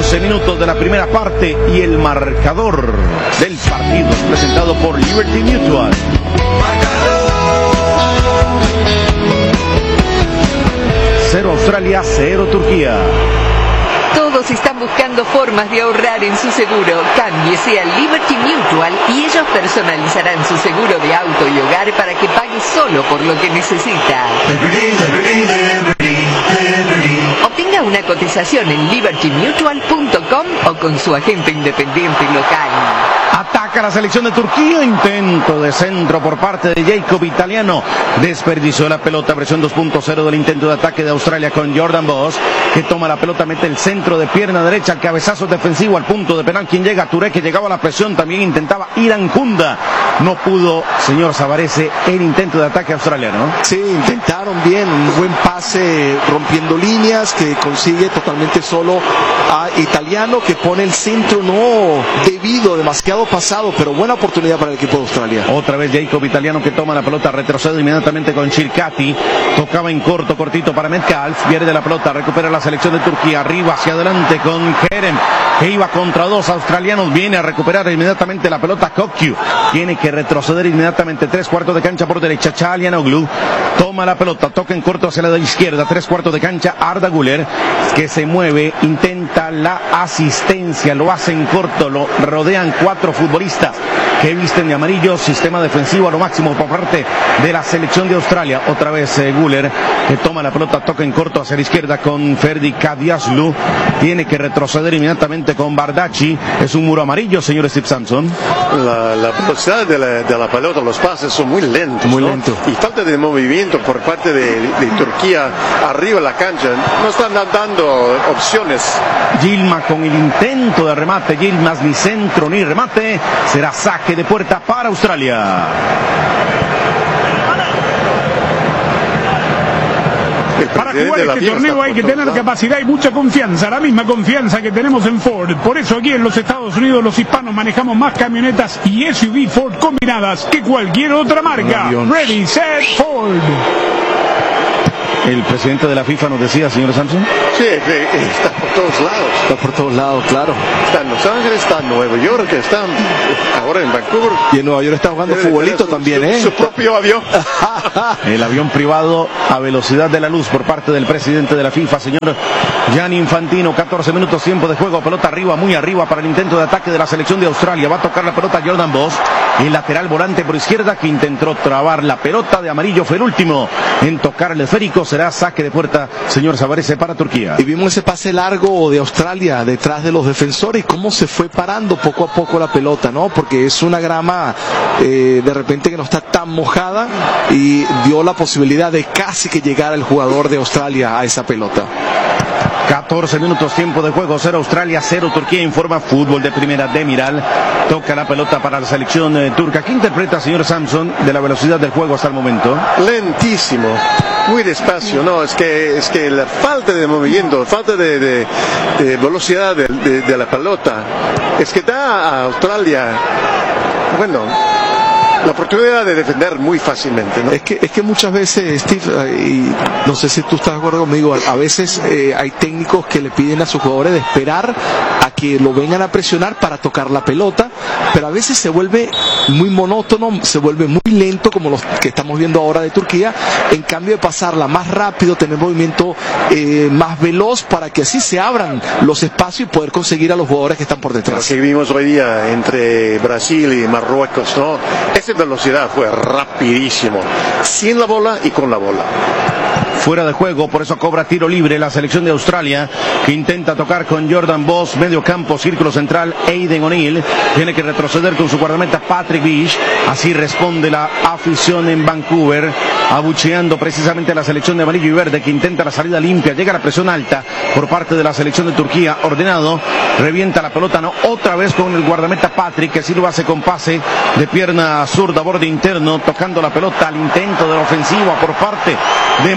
14 minutos de la primera parte y el marcador del partido es presentado por Liberty Mutual. 0 Australia, 0 Turquía. Todos están buscando formas de ahorrar en su seguro. Cámbiese a Liberty Mutual y ellos personalizarán su seguro de auto y hogar para que pague solo por lo que necesita. Obtenga una cotización en libertymutual.com o con su agente independiente local. Ataca la selección de Turquía, intento de centro por parte de Jacob Italiano, desperdició la pelota, versión 2.0 del intento de ataque de Australia con Jordan Boss, que toma la pelota, mete el centro de pierna derecha, el cabezazo defensivo al punto de penal, quien llega, Touré, que llegaba a la presión, también intentaba Iran Kunda, no pudo, señor Savarese, el intento de ataque australiano. Sí, intentaron bien, un buen pase rompiendo líneas, que consigue totalmente solo a Italiano, que pone el centro no debido, demasiado pasado, pero buena oportunidad para el equipo de Australia. Otra vez Jacob Italiano, que toma la pelota, retrocede inmediatamente con Shirkati, tocaba en cortito para Metcalf, pierde la pelota, recupera la selección de Turquía, arriba hacia adelante con Kerem, que iba contra dos australianos, viene a recuperar inmediatamente la pelota Kokyu, tiene que retroceder inmediatamente, 3/4 de cancha por derecha, Çalhanoğlu toma la pelota, toca en corto hacia la izquierda, 3/4 de cancha, Arda Güler, que se mueve, intenta la asistencia, lo hace en corto, lo rodean 4 futbolistas que visten de amarillo, sistema defensivo a lo máximo por parte de la selección de Australia. Otra vez Güler, que toma la pelota, toca en corto hacia la izquierda con Ferdi Kadıoğlu, tiene que retroceder inmediatamente con Bardacci, es un muro amarillo, señor Steve Sampson. La velocidad de la pelota, los pases son muy lentos, muy ¿no? lento. Y falta de movimiento por parte de Turquía arriba de la cancha, no están dando opciones. Yilmaz con el intento de remate, Yilmaz ni centro ni remate, será saque de puerta para Australia. Para jugar este torneo hay que tener capacidad y mucha confianza, la misma confianza que tenemos en Ford. Por eso aquí en los Estados Unidos los hispanos manejamos más camionetas y SUV Ford combinadas que cualquier otra marca. Ready, set, Ford. El presidente de la FIFA nos decía, señor Sampson. Sí, está por todos lados. Está por todos lados, claro. Está en Los Ángeles, está en Nueva York, está ahora en Vancouver. Y en Nueva York está jugando futbolito también, ¿eh? Su propio avión. El avión privado a velocidad de la luz por parte del presidente de la FIFA, señor Gianni Infantino. 14 minutos, tiempo de juego, pelota arriba, muy arriba para el intento de ataque de la selección de Australia. Va a tocar la pelota Jordan Boss, el lateral volante por izquierda, que intentó trabar la pelota de amarillo, fue el último en tocar el esférico. Será saque de puerta, señor Savarese, para Turquía. Y vimos ese pase largo de Australia detrás de los defensores y cómo se fue parando poco a poco la pelota, ¿no? Porque es una grama de repente que no está tan mojada y dio la posibilidad de casi que llegara el jugador de Australia a esa pelota. 14 minutos, tiempo de juego, 0 Australia, 0 Turquía, informa Fútbol de Primera Demiral. Toca la pelota para la selección turca. ¿Qué interpreta, señor Sampson, de la velocidad del juego hasta el momento? Lentísimo, muy despacio, no, es que la falta de movimiento, falta de velocidad de la pelota, es que da a Australia, bueno, la oportunidad de defender muy fácilmente, ¿no? Es que muchas veces, Steve, y no sé si tú estás de acuerdo conmigo, a veces hay técnicos que le piden a sus jugadores de esperar a que lo vengan a presionar para tocar la pelota, pero a veces se vuelve muy monótono, se vuelve muy lento, como los que estamos viendo ahora de Turquía, en cambio de pasarla más rápido, tener movimiento más veloz, para que así se abran los espacios y poder conseguir a los jugadores que están por detrás. Lo que vimos hoy día entre Brasil y Marruecos, ¿no? Esa velocidad fue rapidísimo, sin la bola y con la bola. Fuera de juego, por eso cobra tiro libre la selección de Australia, que intenta tocar con Jordan Boss, medio campo, círculo central, Aiden O'Neill, tiene que retroceder con su guardameta Patrick Beach, así responde la afición en Vancouver, abucheando precisamente a la selección de amarillo y verde, que intenta la salida limpia, llega la presión alta por parte de la selección de Turquía, ordenado, revienta la pelota, no, otra vez con el guardameta Patrick, que sí lo hace con pase de pierna zurda, borde interno, tocando la pelota al intento de la ofensiva por parte de Mohamed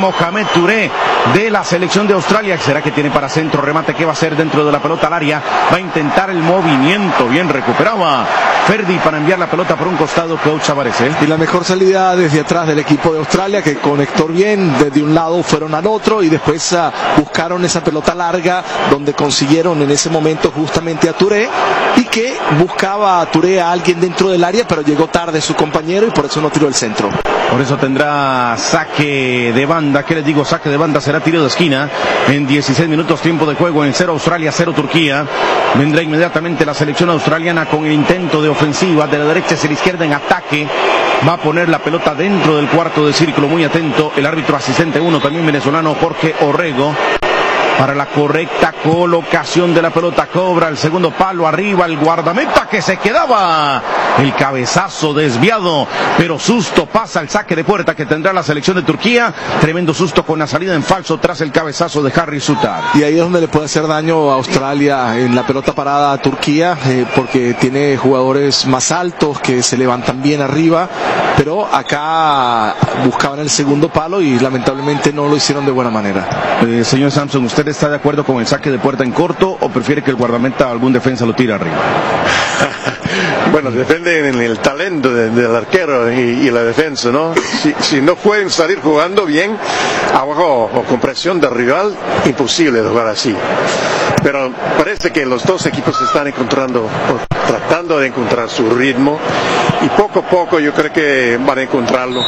Mohamed Touré de la selección de Australia. ¿Será que tiene para centro? Remate que va a hacer dentro de la pelota al área. Va a intentar el movimiento. Bien recuperaba Ferdi para enviar la pelota por un costado. Coach Álvarez. Y la mejor salida desde atrás del equipo de Australia, que conectó bien. Desde un lado fueron al otro y después buscaron esa pelota larga donde consiguieron en ese momento justamente a Touré, y que buscaba a Touré a alguien dentro del área, pero llegó tarde su compañero y por eso no tiró el centro. Por eso tendrá saque de banda. ¿Qué les digo? Saque de banda, será tiro de esquina en 16 minutos, tiempo de juego en 0 Australia, 0 Turquía. Vendrá inmediatamente la selección australiana con el intento de ofensiva de la derecha hacia la izquierda en ataque. Va a poner la pelota dentro del cuarto de círculo. Muy atento el árbitro asistente 1, también venezolano, Jorge Orrego, para la correcta colocación de la pelota. Cobra el segundo palo, arriba el guardameta que se quedaba. El cabezazo desviado, pero susto, pasa el saque de puerta que tendrá la selección de Turquía. Tremendo susto con la salida en falso tras el cabezazo de Harry Sutar. Y ahí es donde le puede hacer daño a Australia en la pelota parada a Turquía, porque tiene jugadores más altos que se levantan bien arriba, pero acá buscaban el segundo palo y lamentablemente no lo hicieron de buena manera. Señor Samson, ¿usted está de acuerdo con el saque de puerta en corto o prefiere que el guardameta o algún defensa lo tire arriba? Bueno, depende en el talento del arquero y la defensa, ¿no? Si no pueden salir jugando bien, abajo o con presión del rival, imposible jugar así. Pero parece que los dos equipos están encontrando, o tratando de encontrar su ritmo, y poco a poco yo creo que van a encontrarlo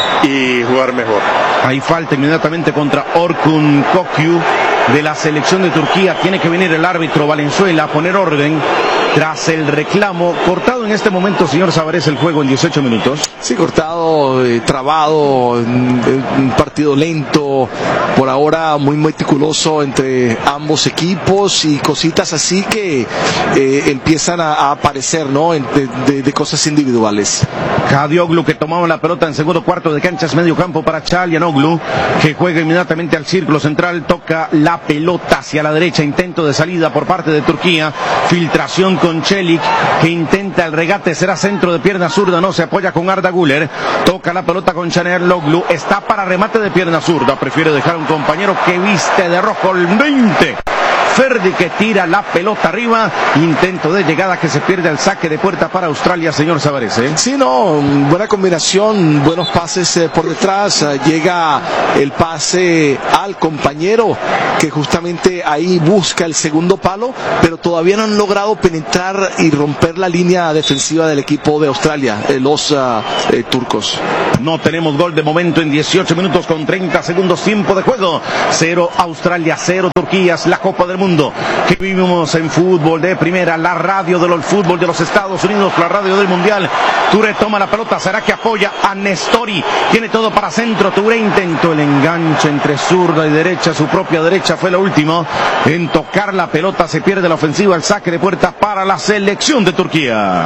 y jugar mejor. Hay falta inmediatamente contra Orkun Kokyu de la selección de Turquía. Tiene que venir el árbitro Valenzuela a poner orden tras el reclamo. Cortado en este momento, señor Sabarés, el juego en 18 minutos. Sí, cortado, trabado, un partido lento, por ahora muy meticuloso entre ambos equipos y cositas así que empiezan a aparecer, ¿no? De cosas individuales. Kadioglu, que tomaba la pelota en segundo cuarto de canchas, medio campo para Çalhanoğlu, que juega inmediatamente al círculo central, toca la pelota hacia la derecha, intento de salida por parte de Turquía, filtración con Çelik, que intenta el regate, será centro de pierna zurda, no se apoya con Arda Güler, toca la pelota con Çalhanoğlu, está para remate de pierna zurda, prefiere dejar a un compañero que viste de rojo el 20. Ferdi, que tira la pelota arriba, intento de llegada que se pierde el saque de puerta para Australia, señor Sabarés. Sí, no, buena combinación, buenos pases por detrás, llega el pase al compañero que justamente ahí busca el segundo palo, pero todavía no han logrado penetrar y romper la línea defensiva del equipo de Australia, los turcos. No tenemos gol de momento en 18 minutos con 30 segundos tiempo de juego. 0 Australia, 0 Turquía, la Copa del Mundo que vivimos en fútbol de primera, la radio del fútbol de los Estados Unidos, la radio del Mundial. Touré toma la pelota, será que apoya a Nestori, tiene todo para centro. Touré intentó el enganche entre zurda y derecha, su propia derecha fue lo último en tocar la pelota, se pierde la ofensiva, el saque de puerta para la selección de Turquía.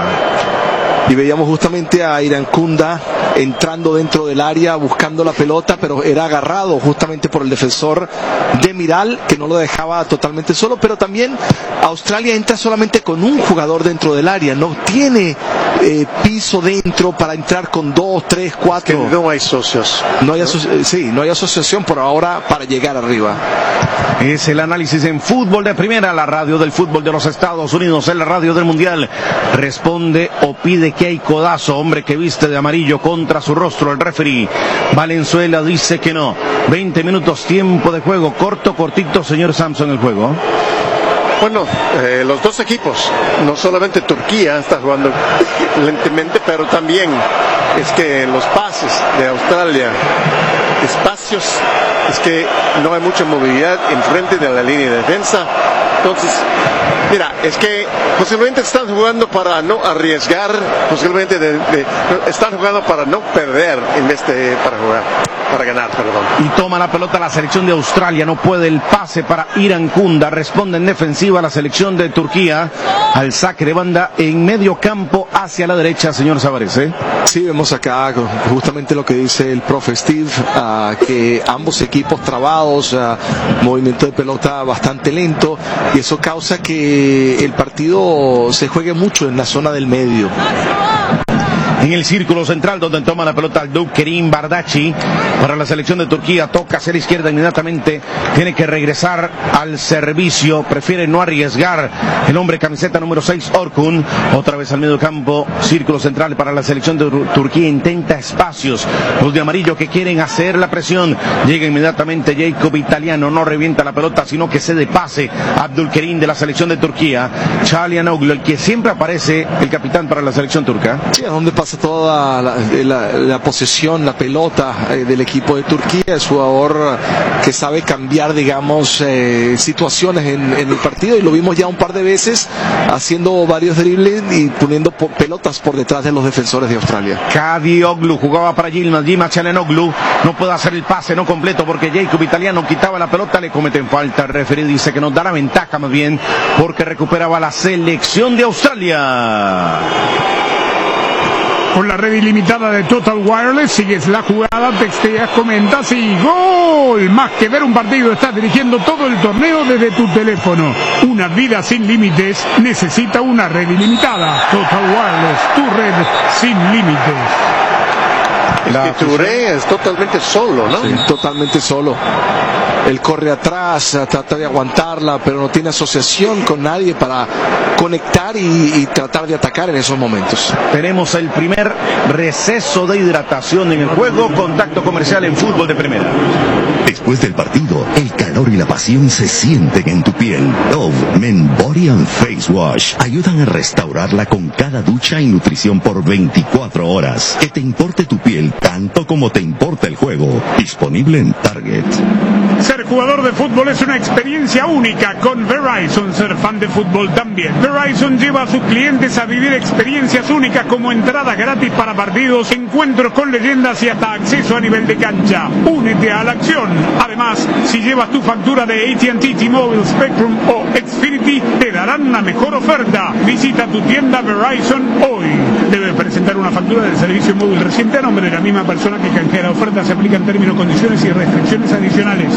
Y veíamos justamente a Irankunda entrando dentro del área buscando la pelota, pero era agarrado justamente por el defensor Demiral, que no lo dejaba totalmente solo. Pero también Australia entra solamente con un jugador dentro del área, no tiene piso dentro para entrar con 2, 3, 4. Es que no hay socios. No hay no hay asociación por ahora para llegar arriba. Es el análisis en fútbol de primera, la radio del fútbol de los Estados Unidos, es la radio del Mundial. Responde o pide que hay codazo, hombre que viste de amarillo contra su rostro, el referee Valenzuela dice que no. 20 minutos tiempo de juego, cortito, señor Samson, el juego. Bueno, los dos equipos, no solamente Turquía está jugando lentamente, pero también es que los pases de Australia, espacios, es que no hay mucha movilidad enfrente de la línea de defensa. Entonces, mira, es que posiblemente están jugando para no arriesgar, posiblemente están jugando para no perder en vez de para ganar, perdón. Y toma la pelota la selección de Australia, no puede el pase para Irankunda, responde en defensiva la selección de Turquía al saque de banda en medio campo hacia la derecha, señor Sabarés. Sí, vemos acá justamente lo que dice el profe Steve, que ambos equipos trabados, movimiento de pelota bastante lento, y eso causa que el partido se juegue mucho en la zona del medio. en el círculo central donde toma la pelota Abdülkerim Bardakçı para la selección de Turquía. Toca hacia la izquierda inmediatamente. Tiene que regresar al servicio. Prefiere no arriesgar el hombre camiseta número 6, Orkun. Otra vez al medio campo. Círculo central para la selección de Turquía. Intenta espacios. Los de amarillo que quieren hacer la presión. Llega inmediatamente Jacob Italiano. No revienta la pelota, sino que cede pase a Abdülkerim de la selección de Turquía. Çalhanoğlu, el que siempre aparece, el capitán para la selección turca. Sí, a donde pasa toda la posesión, la pelota del equipo de Turquía. Es un jugador que sabe cambiar, digamos, situaciones en el partido, y lo vimos ya un par de veces haciendo varios dribles y poniendo pelotas por detrás de los defensores de Australia. Çalhanoğlu jugaba para Yilmaz Çalhanoğlu. No puede hacer el pase no completo porque Jacob Italiano quitaba la pelota, le cometen falta. El referee dice que nos da la ventaja más bien porque recuperaba la selección de Australia. Con la red ilimitada de Total Wireless, sigues la jugada, texteas, comentas y ¡gol! Más que ver un partido, estás dirigiendo todo el torneo desde tu teléfono. Una vida sin límites necesita una red ilimitada. Total Wireless, tu red sin límites. Es que Touré es totalmente solo, ¿no? Sí, totalmente solo. Él corre atrás, trata de aguantarla, pero no tiene asociación con nadie para conectar y tratar de atacar en esos momentos. Tenemos el primer receso de hidratación en el juego. Contacto comercial en fútbol de primera. Después del partido, el calor y la pasión se sienten en tu piel. Dove Men Body and Face Wash ayudan a restaurarla con cada ducha y nutrición por 24 horas. Que te importe tu piel tanto como te importa el juego. Disponible en Target. Ser jugador de fútbol es una experiencia única con Verizon. Ser fan de fútbol también. Verizon lleva a sus clientes a vivir experiencias únicas como entradas gratis para partidos, encuentros con leyendas y hasta acceso a nivel de cancha. Únete a la acción. Además, si llevas tu factura de AT&T, T-Mobile, Spectrum o Xfinity, te darán una mejor oferta. Visita tu tienda Verizon hoy. Debe presentar una factura del servicio móvil reciente a nombre de la misma persona que canjea la oferta. Se aplican términos, condiciones y restricciones adicionales.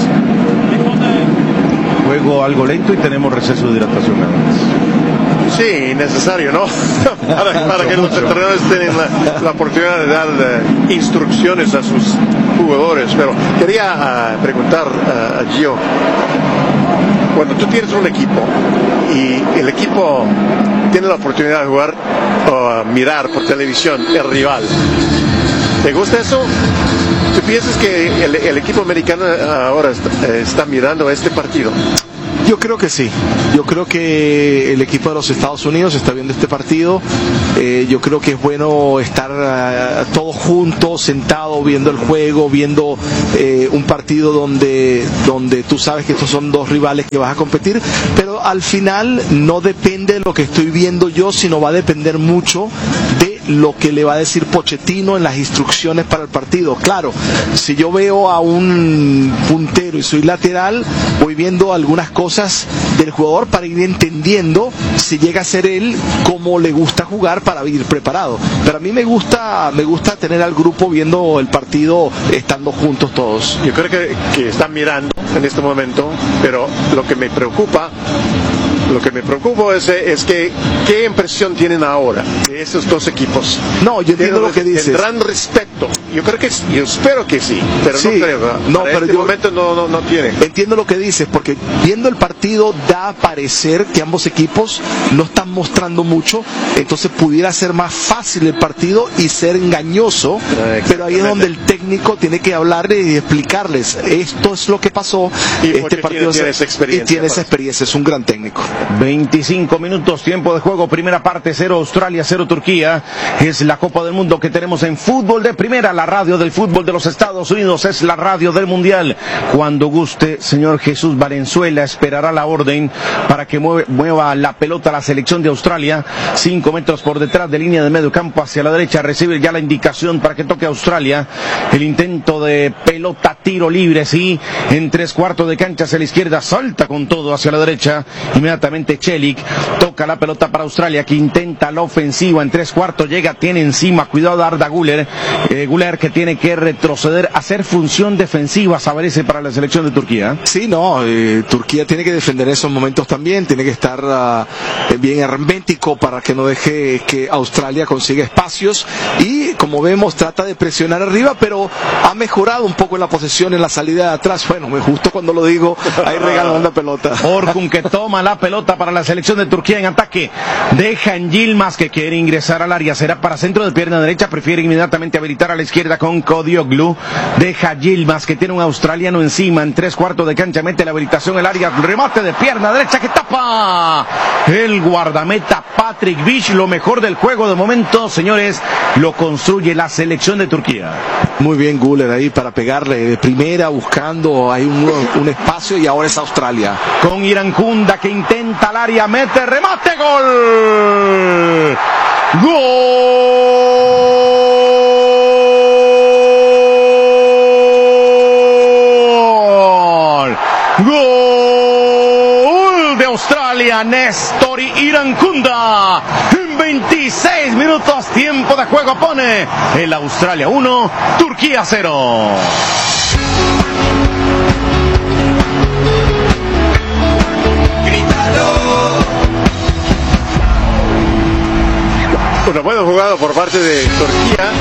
Juego algo lento y tenemos receso de hidratación nada más. Sí, necesario, ¿no? para que los entrenadores tengan la oportunidad de dar instrucciones a sus jugadores. Pero quería preguntar a Gio, cuando tú tienes un equipo y el equipo tiene la oportunidad de jugar o mirar por televisión el rival, ¿te gusta eso? ¿Tú piensas que el equipo americano ahora está mirando este partido? Yo creo que sí. Yo creo que el equipo de los Estados Unidos está viendo este partido. Yo creo que es bueno estar todos juntos, sentados, viendo el juego, viendo un partido donde tú sabes que estos son dos rivales que vas a competir, pero al final no depende de lo que estoy viendo yo, sino va a depender mucho de lo que le va a decir Pochettino en las instrucciones para el partido. Claro, si yo veo a un puntero y soy lateral, voy viendo algunas cosas del jugador para ir entendiendo si llega a ser él cómo le gusta jugar para ir preparado. Pero a mí me gusta tener al grupo viendo el partido estando juntos todos. Yo creo que están mirando en este momento, pero lo que me preocupa es que qué impresión tienen ahora de estos dos equipos. No, yo entiendo lo que dices. Tendrán respeto. Yo espero que sí, pero sí, no creo. No, pero este momento no tiene. Entiendo lo que dices, porque viendo el partido da a parecer que ambos equipos no están mostrando mucho, entonces pudiera ser más fácil el partido y ser engañoso, pero ahí es donde el técnico tiene que hablarles y explicarles, esto es lo que pasó, y este partido tiene esa experiencia, y tiene esa experiencia, es un gran técnico. 25 minutos, tiempo de juego, primera parte, 0 Australia, 0 Turquía. Es la Copa del Mundo que tenemos en fútbol de primera, la radio del fútbol de los Estados Unidos, es la radio del Mundial. Cuando guste, señor Jesús Valenzuela esperará la orden para que mueva la pelota a la selección de Australia, 5 metros por detrás de línea de medio campo hacia la derecha, recibe ya la indicación para que toque Australia. El intento de pelota, tiro libre, sí, en 3/4 de cancha hacia la izquierda, salta con todo hacia la derecha, inmediatamente inmediatamente Celik, toca la pelota para Australia, que intenta la ofensiva en 3/4, llega, tiene encima, cuidado de Arda Güler, que tiene que retroceder, hacer función defensiva, Sabarese, para la selección de Turquía. Sí, no, Turquía tiene que defender esos momentos también, tiene que estar bien hermético para que no deje que Australia consiga espacios, y como vemos trata de presionar arriba, pero ha mejorado un poco en la posesión, en la salida de atrás. Bueno, justo cuando lo digo, ahí regalan la pelota. Orkun, que toma la pelota para la selección de Turquía en ataque, deja en Yilmaz, que quiere ingresar al área, será para centro de pierna derecha, prefiere inmediatamente habilitar a la izquierda con Kodioglu, deja Yilmaz, que tiene un australiano encima, en 3/4 de cancha, mete la habilitación el área, remate de pierna derecha que tapa el guardameta Patrick Vich. Lo mejor del juego de momento, señores, lo construye la selección de Turquía. Muy bien Güler ahí para pegarle de primera, buscando ahí un espacio, y ahora es Australia. Con Irankunda, que intenta el área, mete, remate, gol. ¡Gol! ¡Gol de Australia! Nestori Irankunda. En 26 minutos, tiempo de juego, pone el Australia 1, Turquía 0. Una buena jugada por parte de Turquía.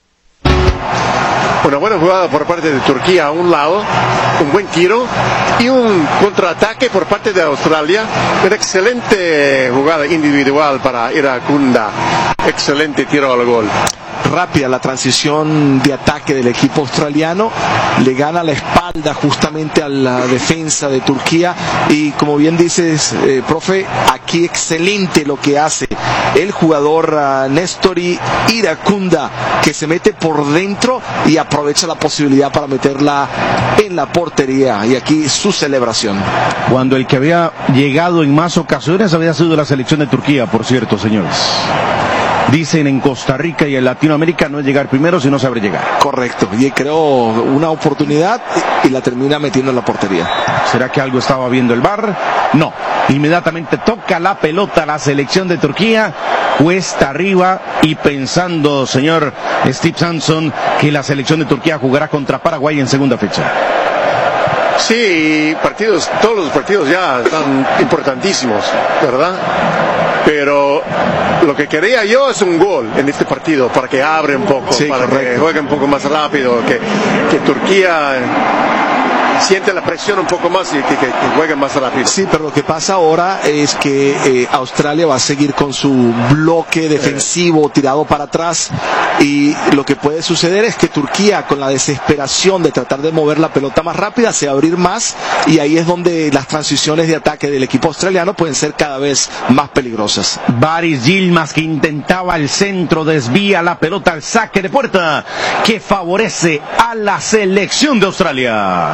Una buena jugada por parte de Turquía a un lado, un buen tiro y un contraataque por parte de Australia. Una excelente jugada individual para Irankunda. Excelente tiro al gol. Rápida la transición de ataque del equipo australiano, le gana la espalda justamente a la defensa de Turquía, y como bien dices, profe, aquí excelente lo que hace el jugador Nestori Irankunda, que se mete por dentro y aprovecha la posibilidad para meterla en la portería, y aquí su celebración. Cuando el que había llegado en más ocasiones había sido la selección de Turquía, por cierto, señores. Dicen en Costa Rica y en Latinoamérica no es llegar primero, sino saber llegar. Correcto, y creó una oportunidad y la termina metiendo en la portería. ¿Será que algo estaba viendo el VAR? No, inmediatamente toca la pelota la selección de Turquía, cuesta arriba, y pensando, señor Steve Samson, que la selección de Turquía jugará contra Paraguay en segunda fecha. Sí, todos los partidos ya están importantísimos, ¿verdad? Pero lo que quería yo es un gol en este partido, para que abre un poco, sí, para correcto, que juegue un poco más rápido, que Turquía siente la presión un poco más y que juegue más rápido. Sí, pero lo que pasa ahora es que Australia va a seguir con su bloque defensivo tirado para atrás, y lo que puede suceder es que Turquía, con la desesperación de tratar de mover la pelota más rápida, se va a abrir más, y ahí es donde las transiciones de ataque del equipo australiano pueden ser cada vez más peligrosas. Baris Yilmaz, que intentaba el centro, desvía la pelota al saque de puerta, que favorece a la selección de Australia.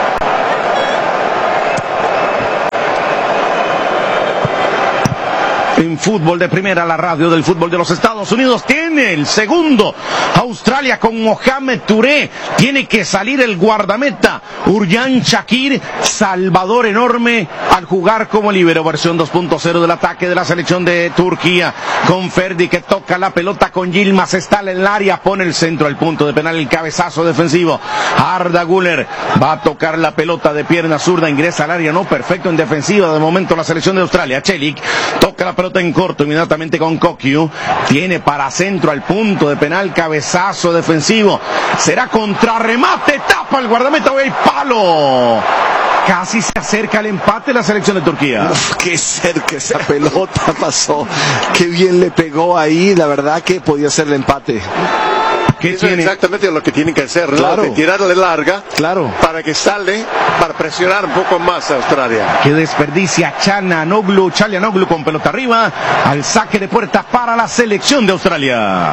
En fútbol de primera, la radio del fútbol de los Estados Unidos tiene el segundo. Australia con Mohamed Touré. Tiene que salir el guardameta Urjan Shakir. Salvador enorme al jugar como líbero. Versión 2.0 del ataque de la selección de Turquía. Con Ferdi, que toca la pelota con Yilmaz. Está en el área, pone el centro al punto de penal, el cabezazo defensivo. Arda Güler va a tocar la pelota de pierna zurda. Ingresa al área, no perfecto en defensiva. De momento la selección de Australia. Celik toca la pelota en corto inmediatamente con Kokyu, tiene para centro al punto de penal, cabezazo defensivo, será contrarremate, tapa el guardameta, hoy hay palo. Casi se acerca al empate la selección de Turquía. Qué cerca esa pelota pasó, qué bien le pegó ahí, la verdad que podía ser el empate. Eso es exactamente lo que tienen que hacer, ¿no? Claro. De tirarle larga, claro, para que sale, para presionar un poco más a Australia. Que desperdicia Çalhanoğlu con pelota arriba, al saque de puerta para la selección de Australia.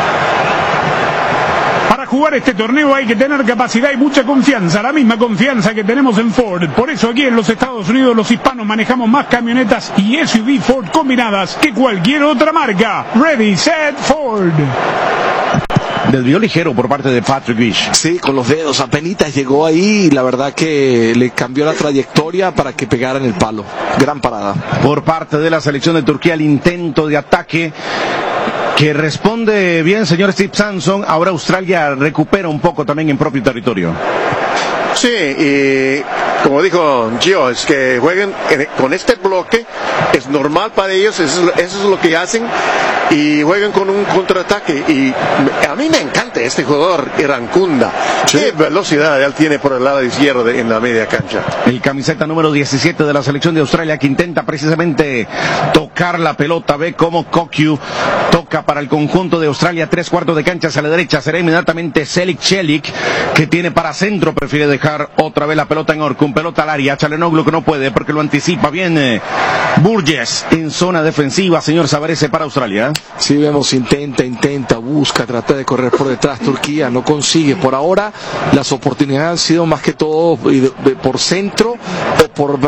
Para jugar este torneo hay que tener capacidad y mucha confianza, la misma confianza que tenemos en Ford. Por eso aquí en los Estados Unidos los hispanos manejamos más camionetas y SUV Ford combinadas que cualquier otra marca. Ready, set, Ford. Desvió ligero por parte de Patrick Vich. Sí, con los dedos, apenitas llegó ahí y la verdad que le cambió la trayectoria para que pegara en el palo. Gran parada. Por parte de la selección de Turquía, el intento de ataque que responde bien, señor Steve Samson. Ahora Australia recupera un poco también en propio territorio. Sí, y como dijo Gio, es que jueguen con este bloque, es normal para ellos, eso es lo que hacen, y juegan con un contraataque. Y a mí me encanta este jugador, Irankunda. Sí. Qué velocidad él tiene por el lado izquierdo en la media cancha. El camiseta número 17 de la selección de Australia, que intenta precisamente tocar la pelota. Ve cómo Kokyu toca para el conjunto de Australia, 3/4 de cancha hacia la derecha. Será inmediatamente Selik Celik, que tiene para centro, prefiere dejar otra vez la pelota en Orkun, pelota al área. Çalhanoğlu, que no puede porque lo anticipa bien Burgess en zona defensiva. Señor Savarese, para Australia. Sí, vemos, intenta, busca, trata de correr por detrás. Turquía no consigue. Por ahora las oportunidades han sido más que todo por centro o por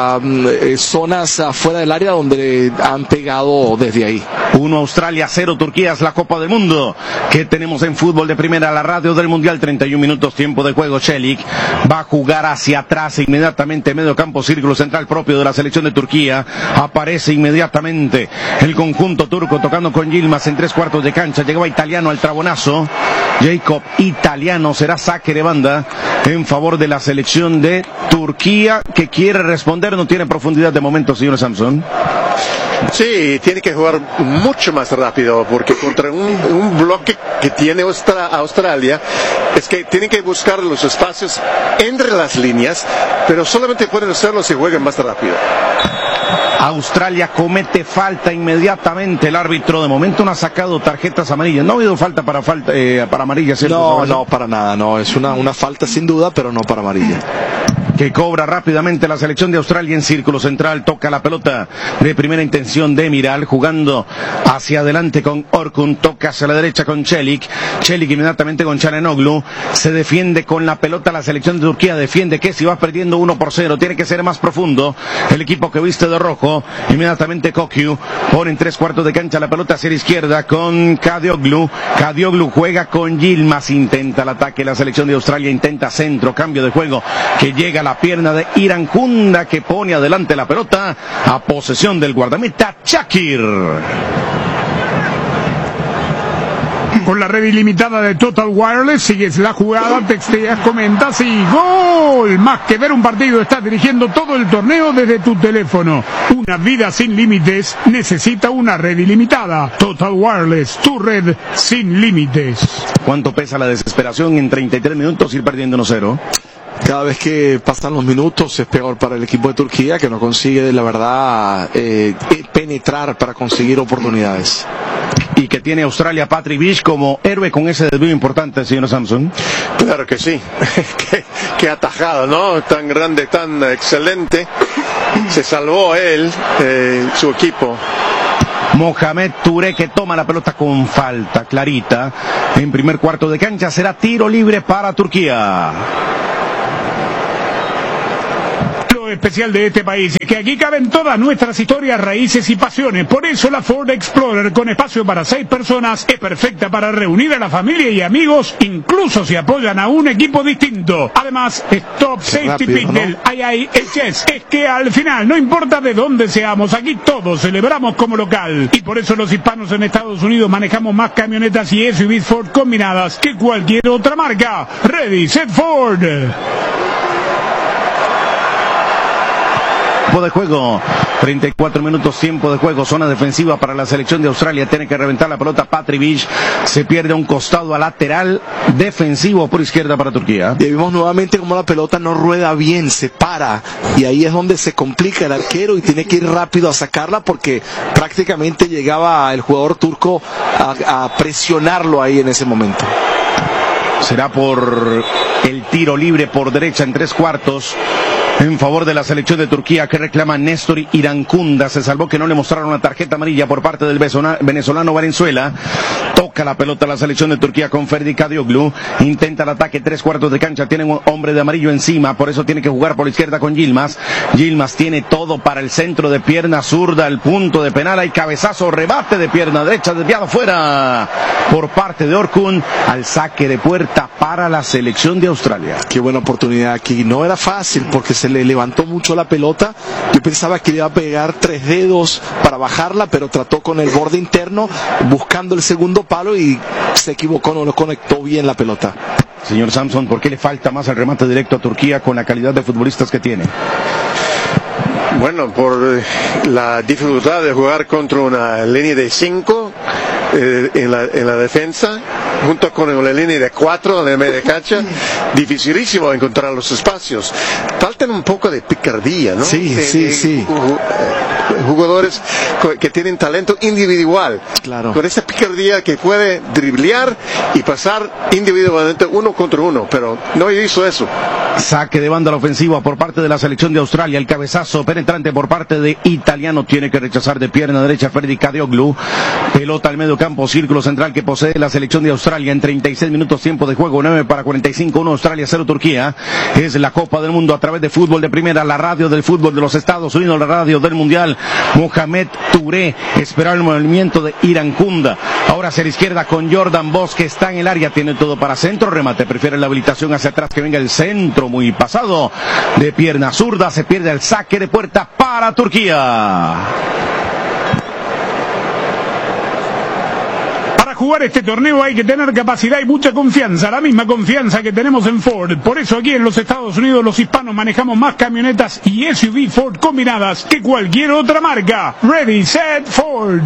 zonas afuera del área donde han pegado desde ahí. 1 Australia, 0 Turquía. Es la Copa del Mundo que tenemos en fútbol de primera, la radio del Mundial. 31 minutos, tiempo de juego. Celik va a jugar hacia atrás inmediatamente, medio campo, círculo central propio de la selección de Turquía. Aparece inmediatamente el conjunto turco tocando con Yilmaz en 3/4 de cancha. Llegaba Italiano al trabonazo. Jacob Italiano, será saque de banda en favor de la selección de Turquía, que quiere responder. No tiene profundidad de momento, señor Samson. Sí, tiene que jugar mucho más rápido, porque contra un bloque que tiene Australia, es que tienen que buscar los espacios entre las líneas, pero solamente pueden hacerlo si juegan más rápido. Australia comete falta inmediatamente. El árbitro de momento no ha sacado tarjetas amarillas. No ha habido falta para amarilla, ¿cierto? No, para nada, no. Es una falta sin duda, pero no para amarilla. Que cobra rápidamente la selección de Australia en círculo central. Toca la pelota de primera intención de Miral, jugando hacia adelante con Orkun. Toca hacia la derecha con Celik. Celik inmediatamente con Çalhanoğlu. Se defiende con la pelota la selección de Turquía. Defiende que si va perdiendo 1-0, tiene que ser más profundo el equipo que viste de rojo. Inmediatamente Kokyu pone en 3/4 de cancha la pelota hacia la izquierda con Kadioglu. Kadioglu juega con Yilmaz. Intenta el ataque la selección de Australia. Intenta centro, cambio de juego, que llega la pierna de Irankunda, que pone adelante la pelota a posesión del guardameta Shakir. Con la red ilimitada de Total Wireless, sigues la jugada, texteas, comentas y ¡gol! Más que ver un partido, estás dirigiendo todo el torneo desde tu teléfono. Una vida sin límites necesita una red ilimitada. Total Wireless, tu red sin límites. ¿Cuánto pesa la desesperación en 33 minutos ir perdiendo 1-0? Cada vez que pasan los minutos es peor para el equipo de Turquía, que no consigue, la verdad, penetrar para conseguir oportunidades. Y que tiene Australia Patrick Vich como héroe con ese desvío importante, señor Samson. Claro que sí. Qué atajado, ¿no? Tan grande, tan excelente. Se salvó él, su equipo. Mohamed Touré, que toma la pelota con falta clarita en primer cuarto de cancha. Será tiro libre para Turquía. Especial de este país es que aquí caben todas nuestras historias, raíces y pasiones. Por eso la Ford Explorer, con espacio para 6 personas, es perfecta para reunir a la familia y amigos, incluso si apoyan a un equipo distinto. Además, Stop Safety Pick del IIHS es que al final, no importa de dónde seamos, aquí todos celebramos como local. Y por eso los hispanos en Estados Unidos manejamos más camionetas y SUVs Ford combinadas que cualquier otra marca. Ready, set, Ford. Tiempo de juego, 34 minutos, tiempo de juego, zona defensiva para la selección de Australia. Tiene que reventar la pelota Patrick Vich, se pierde un costado a lateral defensivo por izquierda para Turquía. Y vimos nuevamente como la pelota no rueda bien, se para, y ahí es donde se complica el arquero y tiene que ir rápido a sacarla, porque prácticamente llegaba el jugador turco a presionarlo ahí en ese momento. Será por el tiro libre por derecha en 3/4 en favor de la selección de Turquía, que reclama Néstor Irankunda. Se salvó que no le mostraron una tarjeta amarilla por parte del venezolano Valenzuela. Toca Toca la pelota la selección de Turquía con Ferdi Kadioglu. Intenta el ataque, 3/4 de cancha. Tiene un hombre de amarillo encima, por eso tiene que jugar por la izquierda con Yilmaz. Yilmaz tiene todo para el centro de pierna zurda, el punto de penal. Hay cabezazo, rebate de pierna derecha, desviado fuera por parte de Orkun. Al saque de puerta para la selección de Australia. Qué buena oportunidad aquí. No era fácil porque se le levantó mucho la pelota. Yo pensaba que le iba a pegar 3 dedos para bajarla, pero trató con el borde interno buscando el segundo palo y se equivocó, no lo conectó bien la pelota. Señor Samson, ¿por qué le falta más el remate directo a Turquía con la calidad de futbolistas que tiene? Bueno, por la dificultad de jugar contra una línea de 5 en la defensa, junto con la línea de 4 en la media cancha, dificilísimo encontrar los espacios. Faltan un poco de picardía, ¿no? Sí. Jugadores que tienen talento individual, claro, con esa picardía que puede driblear y pasar individualmente 1 contra 1, pero no hizo eso. Saque de banda a la ofensiva por parte de la selección de Australia. El cabezazo penetrante por parte de Italiano. Tiene que rechazar de pierna derecha Ferdi Kadioglu. Pelota al medio campo, círculo central que posee la selección de Australia en 36 minutos tiempo de juego. 9:45, 1 Australia, 0 Turquía. Es la Copa del Mundo a través de Fútbol de Primera, la radio del fútbol de los Estados Unidos, la radio del Mundial. Mohamed Touré esperaba el movimiento de Irankunda. Ahora hacia la izquierda con Jordan Bosch, que está en el área. Tiene todo para centro. Remate. Prefiere la habilitación hacia atrás, que venga el centro. Muy pasado de pierna zurda. Se pierde el saque de puerta para Turquía. Para jugar este torneo hay que tener capacidad y mucha confianza, la misma confianza que tenemos en Ford. Por eso aquí en los Estados Unidos los hispanos manejamos más camionetas y SUV Ford combinadas que cualquier otra marca. Ready, set, Ford.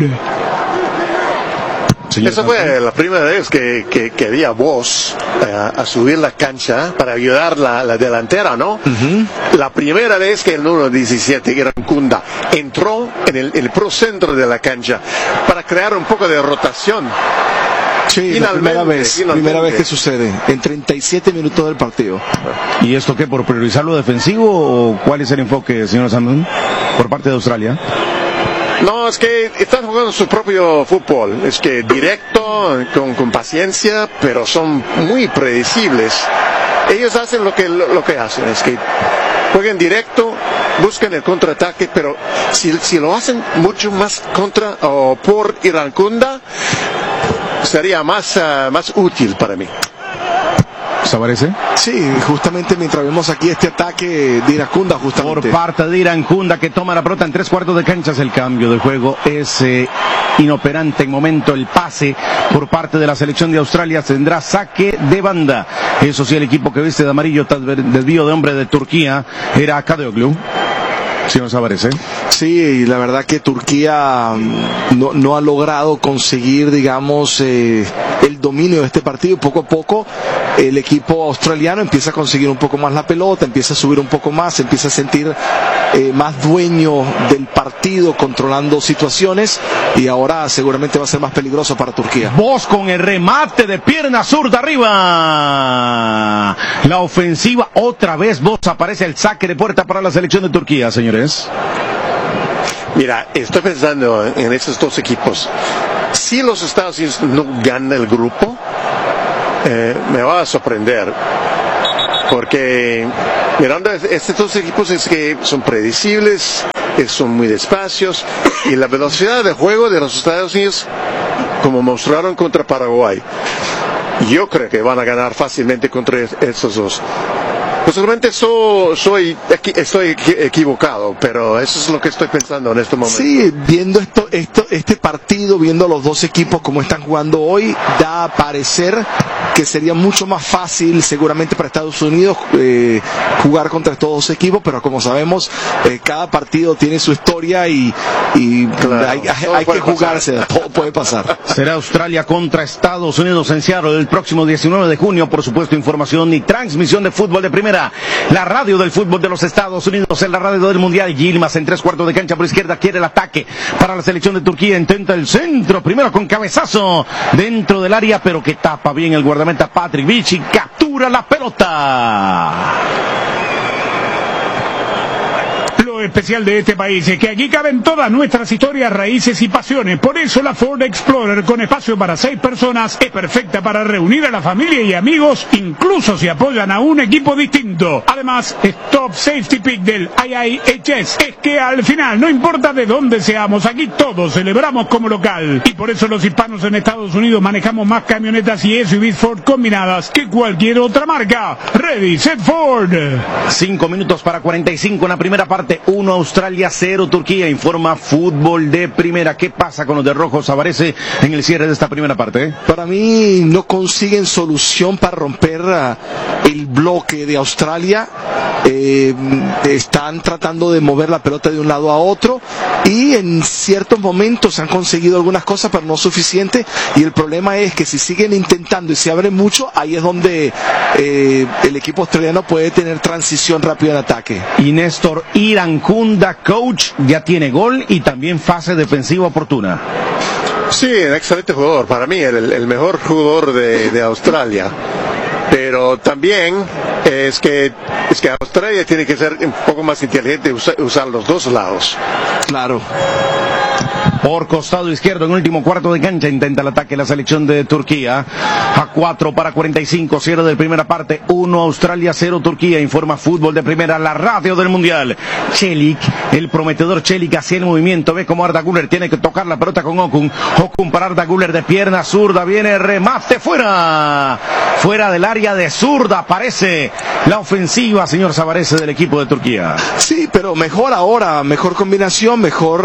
Esa fue la primera vez que quería Bosch a subir la cancha para ayudar la delantera, ¿no? La primera vez que el número 17, Irankunda, entró en el procentro de la cancha para crear un poco de rotación. Sí, la primera vez que sucede, en 37 minutos del partido. ¿Y esto qué? ¿Por priorizar lo defensivo o cuál es el enfoque, señor Samson, por parte de Australia? No, es que están jugando su propio fútbol, es que directo, con paciencia, pero son muy predecibles. Ellos hacen lo que hacen, es que juegan directo, buscan el contraataque, pero si lo hacen mucho más contra o por Irankunda, sería más útil para mí. ¿Se parece? Sí, justamente mientras vemos aquí este ataque de Irankunda, justamente. Por parte de Irankunda, que toma la pelota en 3/4 de cancha. El cambio de juego es inoperante en momento. El pase por parte de la selección de Australia tendrá saque de banda. Eso sí, el equipo que viste de amarillo, desvío de hombre de Turquía, era Kadioglu. ¿Sí nos aparece? Sí, la verdad que Turquía no ha logrado conseguir, digamos, el dominio de este partido. Poco a poco el equipo australiano empieza a conseguir un poco más la pelota, empieza a subir un poco más, se empieza a sentir más dueño del partido, controlando situaciones, y ahora seguramente va a ser más peligroso para Turquía. Bosch con el remate de pierna zurda arriba. La ofensiva otra vez. Bosch, aparece el saque de puerta para la selección de Turquía, señores. Mira, estoy pensando en estos dos equipos. Si los Estados Unidos no ganan el grupo, me va a sorprender. Porque mirando estos dos equipos es que son predecibles, son muy despacios, y la velocidad de juego de los Estados Unidos, como mostraron contra Paraguay, yo creo que van a ganar fácilmente contra estos dos. Posiblemente estoy equivocado, pero eso es lo que estoy pensando en este momento. Sí, viendo este partido, viendo los dos equipos como están jugando hoy, da a parecer que sería mucho más fácil seguramente para Estados Unidos jugar contra estos dos equipos, pero como sabemos, cada partido tiene su historia y claro, hay que jugarse, todo puede pasar. Será Australia contra Estados Unidos en Seattle el próximo 19 de junio, por supuesto, información y transmisión de Fútbol de Primera. La radio del fútbol de los Estados Unidos, en la radio del Mundial. Yilmaz en 3/4 de cancha por izquierda, quiere el ataque para la selección de Turquía, intenta el centro, primero con cabezazo dentro del área, pero que tapa bien el guardameta Patrick Vici, captura la pelota. lo especial de este país es que aquí caben todas nuestras historias, raíces y pasiones. Por eso la Ford Explorer, con espacio para 6 personas, es perfecta para reunir a la familia y amigos, incluso si apoyan a un equipo distinto. Además, es Top Safety Pick del IIHS. Es que al final, no importa de dónde seamos, aquí todos celebramos como local. Y por eso los hispanos en Estados Unidos manejamos más camionetas y SUVs Ford combinadas que cualquier otra marca. Ready, set, Ford. 5 minutos para 45 en la primera parte. 1 Australia, 0 Turquía. Informa Fútbol de Primera. ¿Qué pasa con los de Rojo Savarese en el cierre de esta primera parte? Para mí no consiguen solución para romper el bloque de Australia. Están tratando de mover la pelota de un lado a otro y en ciertos momentos han conseguido algunas cosas, pero no suficiente. Y el problema es que si siguen intentando y se abren mucho, ahí es donde el equipo australiano puede tener transición rápida en ataque. Y Néstor Irankunda, coach, ya tiene gol y también fase defensiva oportuna. Sí, un excelente jugador, para mí el mejor jugador de Australia. Pero también es que Australia tiene que ser un poco más inteligente, usar los dos lados. Claro. Por costado izquierdo, en último cuarto de cancha, intenta el ataque la selección de Turquía. A 4 para 45, cierre de primera parte. 1 Australia, 0 Turquía. Informa Fútbol de Primera, la radio del Mundial. Çelik, el prometedor Çelik hacia el movimiento. Ve como Arda Güler tiene que tocar la pelota con Okun. Okun para Arda Güler de pierna zurda. Viene remate fuera. Fuera del área de zurda. Aparece la ofensiva, señor Savarese, del equipo de Turquía. Sí, pero mejor ahora, mejor combinación, mejor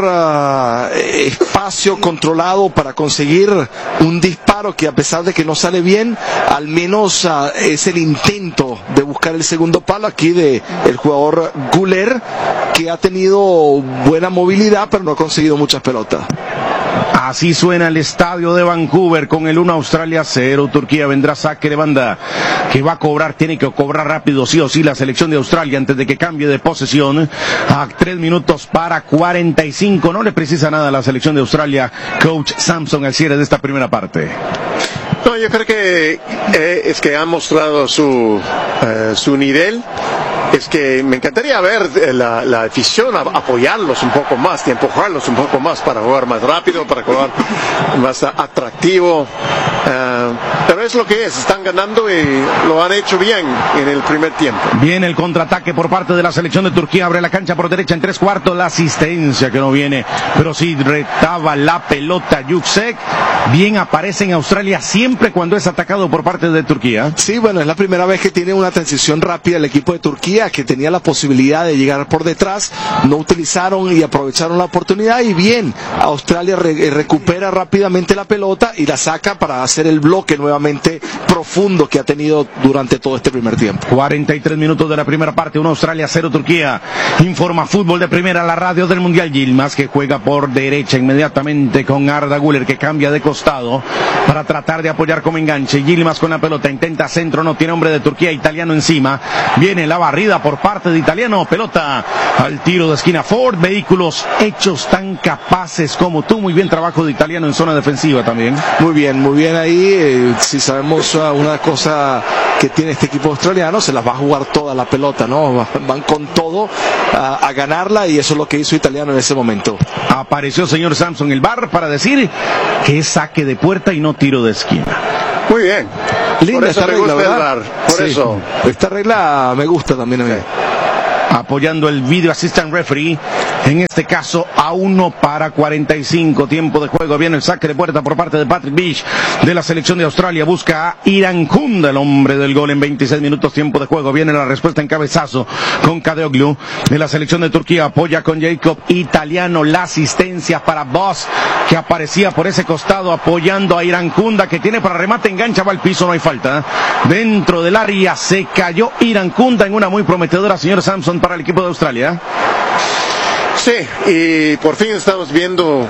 espacio controlado para conseguir un disparo que, a pesar de que no sale bien, al menos es el intento de buscar el segundo palo aquí de el jugador Güler, que ha tenido buena movilidad pero no ha conseguido muchas pelotas. Así suena el estadio de Vancouver con el 1 Australia, 0 Turquía. Vendrá saque de banda que va a cobrar, tiene que cobrar rápido sí o sí la selección de Australia antes de que cambie de posesión. A 3 minutos para 45, no le precisa nada a la selección de Australia, coach Sampson, al cierre de esta primera parte. No, yo creo que es que ha mostrado su nivel. Es que me encantaría ver la afición apoyarlos un poco más y empujarlos un poco más para jugar más rápido, para jugar más atractivo. Pero es lo que es, están ganando y lo han hecho bien en el primer tiempo. Viene el contraataque por parte de la selección de Turquía, abre la cancha por derecha en 3/4, la asistencia que no viene, pero sí retaba la pelota Yüksek. Bien aparece en Australia siempre cuando es atacado por parte de Turquía. Sí, bueno, es la primera vez que tiene una transición rápida el equipo de Turquía, que tenía la posibilidad de llegar por detrás, no utilizaron y aprovecharon la oportunidad, y bien, Australia recupera rápidamente la pelota y la saca para hacer el bloque nuevamente profundo que ha tenido durante todo este primer tiempo. 43 minutos de la primera parte, 1 Australia, 0 Turquía. Informa Fútbol de Primera, la radio del Mundial. Yilmaz, que juega por derecha inmediatamente con Arda Güler, que cambia de costado para tratar de apoyar como enganche. Yilmaz con la pelota, intenta centro, no tiene hombre de Turquía, Italiano encima. Viene la barrida por parte de Italiano, pelota al tiro de esquina. Ford, vehículos hechos tan capaces como tú. Muy bien trabajo de Italiano en zona defensiva también. Muy bien ahí. Si sabemos una cosa que tiene este equipo australiano, se las va a jugar toda la pelota, ¿no? Van con todo a ganarla, y eso es lo que hizo Italiano en ese momento. Apareció señor Sampson el VAR para decir que es saque de puerta y no tiro de esquina. Muy bien. Linda esta regla, ¿verdad? Por eso. Esta regla me gusta también a mí. Apoyando el video assistant referee, en este caso a 1 para 45, tiempo de juego. Viene el saque de puerta por parte de Patrick Beach de la selección de Australia, busca a Irankunda, el hombre del gol en 26 minutos, tiempo de juego. Viene la respuesta en cabezazo con Kadeoglu de la selección de Turquía, apoya con Jacob Italiano, la asistencia para Boss, que aparecía por ese costado apoyando a Irankunda, que tiene para remate, engancha, va al piso, no hay falta. Dentro del área se cayó Irankunda en una muy prometedora, señor Sampson, para el equipo de Australia. Sí, y por fin estamos viendo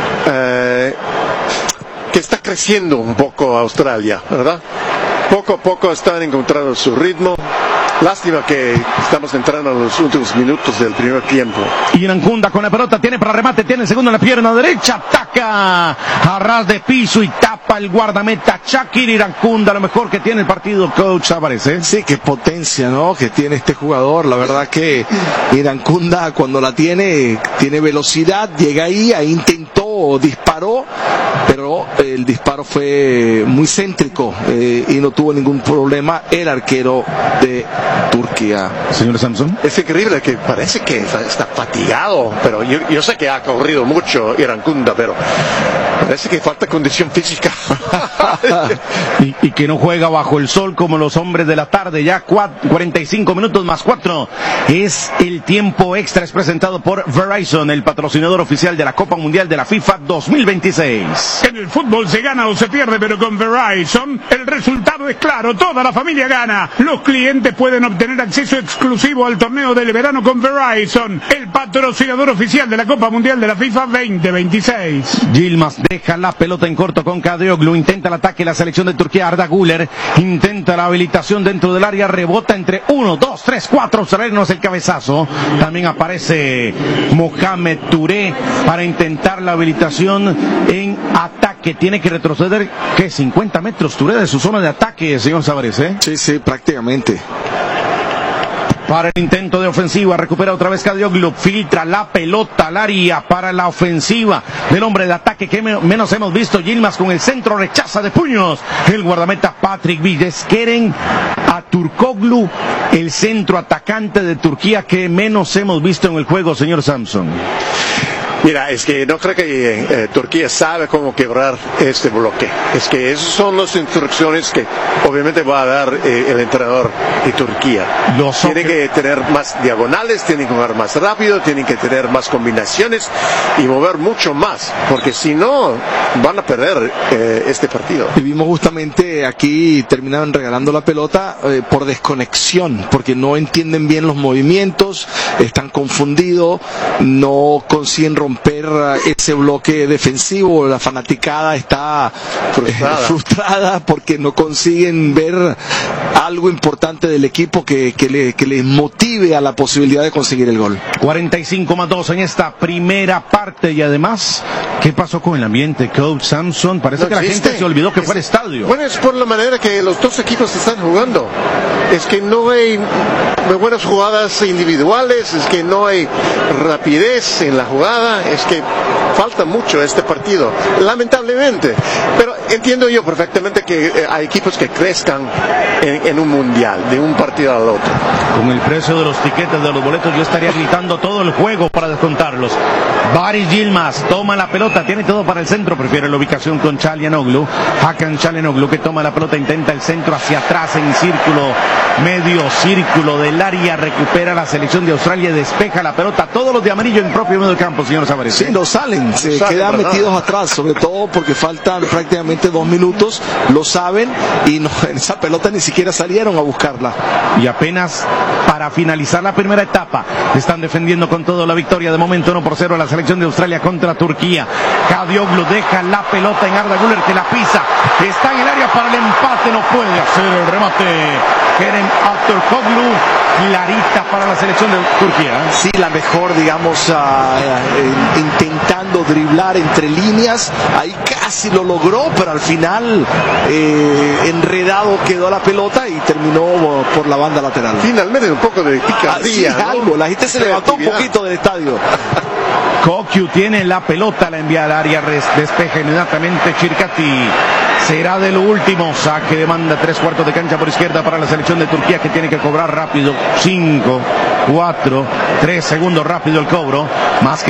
que está creciendo un poco Australia, ¿verdad? Poco a poco están encontrando su ritmo. Lástima que estamos entrando en los últimos minutos del primer tiempo. Irankunda con la pelota, tiene para remate, tiene el segundo en la pierna derecha, ataca a ras de piso y tapa tapa el guardameta Shakir Irankunda, lo mejor que tiene el partido, coach Álvarez, ¿eh? Sí, qué potencia, ¿no?, que tiene este jugador. La verdad que Irankunda, cuando la tiene velocidad, llega ahí intentó, disparó, pero el disparo fue muy céntrico y no tuvo ningún problema el arquero de Turquía. Señor Samson. Es increíble que parece que está fatigado, pero yo sé que ha corrido mucho Irankunda, pero parece que falta condición física. y que no juega bajo el sol como los hombres de la tarde. Ya 45 minutos más 4 es el tiempo extra. Es presentado por Verizon, el patrocinador oficial de la Copa Mundial de la FIFA 2026. En el fútbol se gana o se pierde, pero con Verizon el resultado es claro, toda la familia gana. Los clientes pueden obtener acceso exclusivo al torneo del verano con Verizon, el patrocinador oficial de la Copa Mundial de la FIFA 2026. Yilmaz deja la pelota en corto con Kadioglu, intenta el ataque la selección de Turquía. Arda Güler intenta la habilitación dentro del área, rebota entre 1, 2, 3, 4 australianos, el cabezazo. También aparece Mohamed Touré para intentar la habilitación en ataque. Tiene que retroceder, ¿qué? 50 metros Touré de su zona de ataque, señor Sabares, ¿eh? Sí, prácticamente. Para el intento de ofensiva, recupera otra vez Kadioglu, filtra la pelota al área para la ofensiva del hombre de ataque que menos hemos visto. Yilmaz con el centro, rechaza de puños el guardameta Patrick Vides. Quieren a Turkoglu, el centro atacante de Turquía que menos hemos visto en el juego, señor Samson. Mira, es que no creo que Turquía sabe cómo quebrar este bloque. Es que esas son las instrucciones que obviamente va a dar el entrenador de Turquía. Tienen que tener más diagonales, tienen que jugar más rápido, tienen que tener más combinaciones y mover mucho más, porque si no van a perder este partido. Y vimos justamente aquí, terminaron regalando la pelota por desconexión, porque no entienden bien los movimientos, están confundidos, no consiguen romper ese bloque defensivo. La fanaticada está frustrada porque no consiguen ver algo importante del equipo que les motive a la posibilidad de conseguir el gol. 45+2 en esta primera parte. Y además, ¿qué pasó con el ambiente, coach Samson? Parece que la gente se olvidó que fue al estadio. Bueno, es por la manera que los dos equipos están jugando. Es que no hay buenas jugadas individuales, es que no hay rapidez en la jugada, es que falta mucho este partido, lamentablemente. Pero entiendo yo perfectamente que hay equipos que crezcan en un mundial, de un partido al otro. Con el precio de los tiquetes de los boletos, yo estaría gritando todo el juego para descontarlos. Baris Yilmaz toma la pelota, tiene todo para el centro, prefiere la ubicación con Çalhanoğlu. Hakan Çalhanoğlu que toma la pelota, intenta el centro hacia atrás en círculo, medio círculo del área, recupera la selección de Australia, despeja la pelota, todos los de amarillo en propio medio campo, señor Sabares. Sí, no salen, se quedan metidos atrás, sobre todo porque faltan prácticamente 2 minutos, lo saben, y no, en esa pelota ni siquiera salieron a buscarla. Y apenas para finalizar la primera etapa, están defendiendo con todo la victoria, de momento 1-0 a la selección de Australia contra Turquía. Kadioglu deja la pelota en Arda Güler que la pisa, está en el área para el empate, no puede hacer el remate Kerem Aktürkoğlu, clarita para la selección de Turquía. Sí, la mejor, digamos, intentando driblar entre líneas, ahí casi lo logró, pero al final enredado quedó la pelota y terminó por la banda lateral. Finalmente un poco de picardía, sí, algo, la gente se levantó un poquito del estadio. Kokyu tiene la pelota, la envía al área, despeja inmediatamente Çirkati. Será de lo último, saque de banda, 3/4 de cancha por izquierda para la selección de Turquía que tiene que cobrar rápido. 5, 4, 3 segundos rápido el cobro, más que